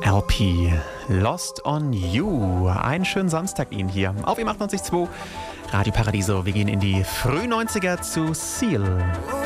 LP, Lost on You. Einen schönen Samstag Ihnen hier auf im 98.2 Radio Paradiso. Wir gehen in die frühen 90er zu Seal.